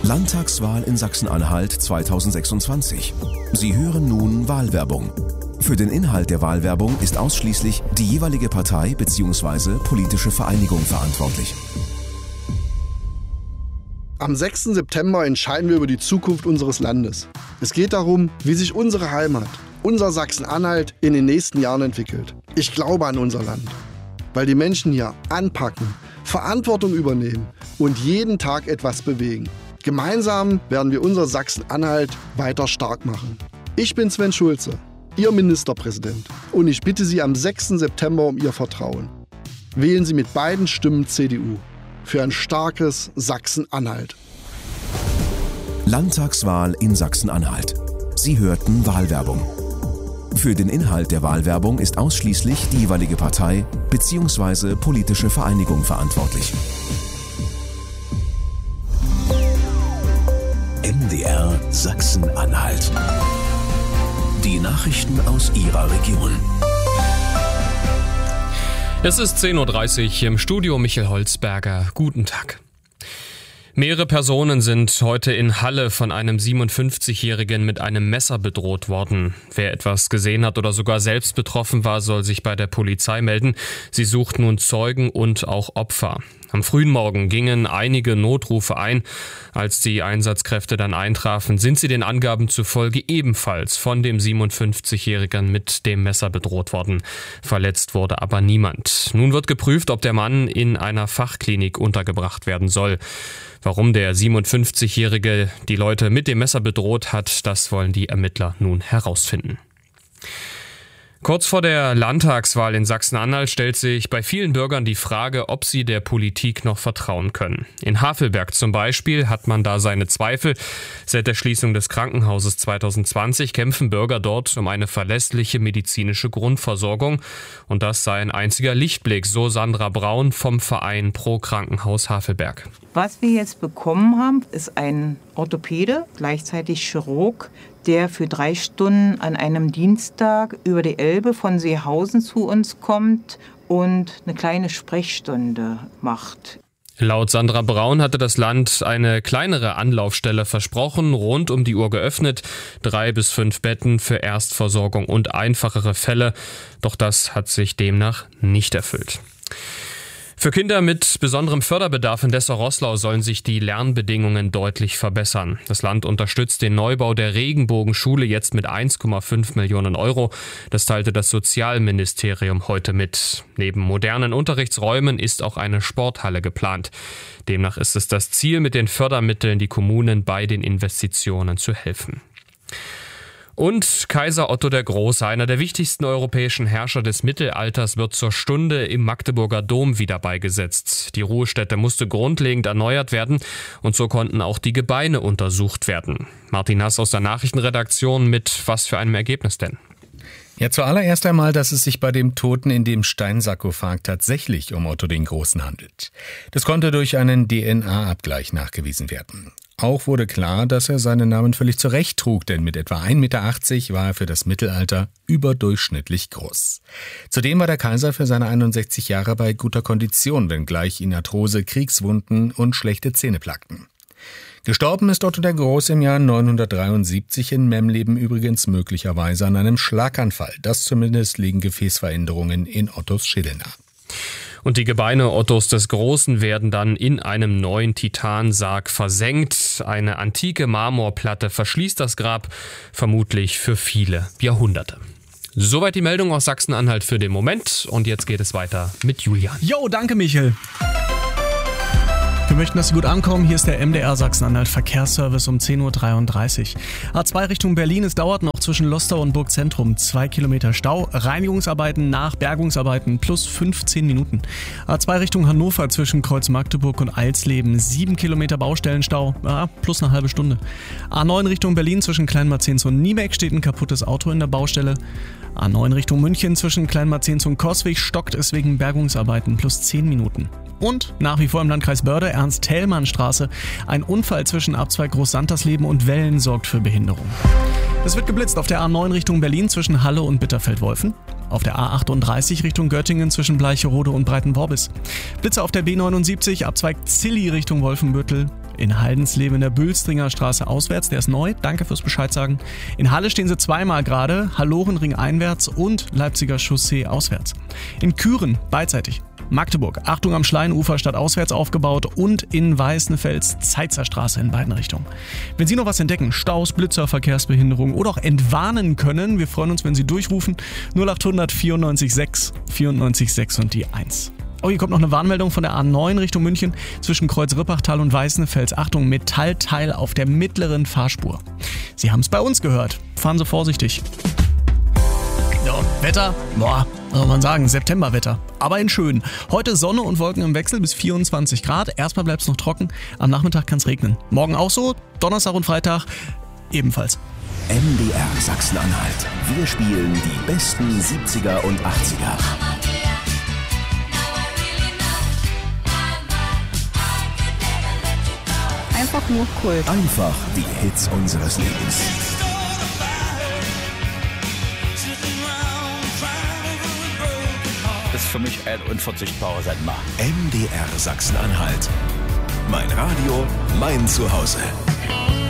Landtagswahl in Sachsen-Anhalt 2026. Sie hören nun Wahlwerbung. Für den Inhalt der Wahlwerbung ist ausschließlich die jeweilige Partei bzw. politische Vereinigung verantwortlich. Am 6. September entscheiden wir über die Zukunft unseres Landes. Es geht darum, wie sich unsere Heimat, unser Sachsen-Anhalt in den nächsten Jahren entwickelt. Ich glaube an unser Land, weil die Menschen hier anpacken, Verantwortung übernehmen und jeden Tag etwas bewegen. Gemeinsam werden wir unser Sachsen-Anhalt weiter stark machen. Ich bin Sven Schulze, Ihr Ministerpräsident, und ich bitte Sie am 6. September um Ihr Vertrauen. Wählen Sie mit beiden Stimmen CDU für ein starkes Sachsen-Anhalt. Landtagswahl in Sachsen-Anhalt. Sie hörten Wahlwerbung. Für den Inhalt der Wahlwerbung ist ausschließlich die jeweilige Partei bzw. politische Vereinigung verantwortlich. MDR Sachsen-Anhalt. Die Nachrichten aus Ihrer Region. Es ist 10.30 Uhr im Studio, Michael Holzberger. Guten Tag. Mehrere Personen sind heute in Halle von einem 57-Jährigen mit einem Messer bedroht worden. Wer etwas gesehen hat oder sogar selbst betroffen war, soll sich bei der Polizei melden. Sie sucht nun Zeugen und auch Opfer. Am frühen Morgen gingen einige Notrufe ein. Als die Einsatzkräfte dann eintrafen, sind sie den Angaben zufolge ebenfalls von dem 57-Jährigen mit dem Messer bedroht worden. Verletzt wurde aber niemand. Nun wird geprüft, ob der Mann in einer Fachklinik untergebracht werden soll. Warum der 57-Jährige die Leute mit dem Messer bedroht hat, das wollen die Ermittler nun herausfinden. Kurz vor der Landtagswahl in Sachsen-Anhalt stellt sich bei vielen Bürgern die Frage, ob sie der Politik noch vertrauen können. In Havelberg zum Beispiel hat man da seine Zweifel. Seit der Schließung des Krankenhauses 2020 kämpfen Bürger dort um eine verlässliche medizinische Grundversorgung. Und das sei ein einziger Lichtblick, so Sandra Braun vom Verein Pro Krankenhaus Havelberg. Was wir jetzt bekommen haben, ist ein Orthopäde, gleichzeitig Chirurg, der für 3 Stunden an einem Dienstag über die Elbe von Seehausen zu uns kommt und eine kleine Sprechstunde macht. Laut Sandra Braun hatte das Land eine kleinere Anlaufstelle versprochen, rund um die Uhr geöffnet, 3 bis 5 Betten für Erstversorgung und einfachere Fälle. Doch das hat sich demnach nicht erfüllt. Für Kinder mit besonderem Förderbedarf in Dessau-Roßlau sollen sich die Lernbedingungen deutlich verbessern. Das Land unterstützt den Neubau der Regenbogenschule jetzt mit 1,5 Millionen Euro. Das teilte das Sozialministerium heute mit. Neben modernen Unterrichtsräumen ist auch eine Sporthalle geplant. Demnach ist es das Ziel, mit den Fördermitteln die Kommunen bei den Investitionen zu helfen. Und Kaiser Otto der Große, einer der wichtigsten europäischen Herrscher des Mittelalters, wird zur Stunde im Magdeburger Dom wieder beigesetzt. Die Ruhestätte musste grundlegend erneuert werden und so konnten auch die Gebeine untersucht werden. Martin Hass aus der Nachrichtenredaktion mit was für einem Ergebnis denn? Ja, zuallererst einmal, dass es sich bei dem Toten in dem Steinsarkophag tatsächlich um Otto den Großen handelt. Das konnte durch einen DNA-Abgleich nachgewiesen werden. Auch wurde klar, dass er seinen Namen völlig zurecht trug, denn mit etwa 1,80 Meter war er für das Mittelalter überdurchschnittlich groß. Zudem war der Kaiser für seine 61 Jahre bei guter Kondition, wenngleich ihn Arthrose, Kriegswunden und schlechte Zähne plagten. Gestorben ist Otto der Große im Jahr 973 in Memleben übrigens möglicherweise an einem Schlaganfall. Das zumindest liegen Gefäßveränderungen in Ottos Schädel nahe. Und die Gebeine Ottos des Großen werden dann in einem neuen Titansarg versenkt. Eine antike Marmorplatte verschließt das Grab, vermutlich für viele Jahrhunderte. Soweit die Meldung aus Sachsen-Anhalt für den Moment. Und jetzt geht es weiter mit Julian. Jo, danke Michael. Wir möchten, dass Sie gut ankommen. Hier ist der MDR Sachsen-Anhalt Verkehrsservice um 10.33 Uhr. A2 Richtung Berlin. Es dauert noch zwischen Lostau und Burgzentrum 2 Kilometer Stau. Reinigungsarbeiten nach Bergungsarbeiten plus 15 Minuten. A2 Richtung Hannover zwischen Kreuz Magdeburg und Alsleben 7 Kilometer Baustellenstau plus eine halbe Stunde. A9 Richtung Berlin zwischen Kleinmarzens und Niebeck steht ein kaputtes Auto in der Baustelle. A9 Richtung München zwischen Kleinmarzens und Coswig stockt es wegen Bergungsarbeiten plus 10 Minuten. Und nach wie vor im Landkreis Börde, Ernst-Thälmann-Straße. Ein Unfall zwischen Abzweig Groß-Santersleben und Wellen sorgt für Behinderung. Es wird geblitzt auf der A9 Richtung Berlin zwischen Halle und Bitterfeld-Wolfen. Auf der A38 Richtung Göttingen zwischen Bleicherode und Breitenworbis. Blitze auf der B79 Abzweig Zilli Richtung Wolfenbüttel. In Haldensleben in der Bülstringer Straße auswärts, der ist neu, danke fürs Bescheid sagen. In Halle stehen sie zweimal gerade, Hallorenring einwärts und Leipziger Chaussee auswärts. In Kühren beidseitig. Magdeburg, Achtung am Schleinufer statt auswärts aufgebaut und in Weißenfels Zeitzer Straße in beiden Richtungen. Wenn Sie noch was entdecken, Staus, Blitzer, Verkehrsbehinderung oder auch entwarnen können, wir freuen uns, wenn Sie durchrufen, 0800 94 6 94 6 und die 1. Oh, hier kommt noch eine Warnmeldung von der A9 Richtung München zwischen Kreuz-Rippachtal und Weißenfels. Achtung, Metallteil auf der mittleren Fahrspur. Sie haben es bei uns gehört. Fahren Sie vorsichtig. Ja, Wetter, was soll man sagen, Septemberwetter, aber in schön. Heute Sonne und Wolken im Wechsel bis 24 Grad. Erstmal bleibt es noch trocken, am Nachmittag kann es regnen. Morgen auch so, Donnerstag und Freitag ebenfalls. MDR Sachsen-Anhalt. Wir spielen die besten 70er und 80er. Einfach nur Kult. Einfach die Hits unseres Lebens. Das ist für mich ein unverzichtbarer Sender. MDR Sachsen-Anhalt. Mein Radio, mein Zuhause.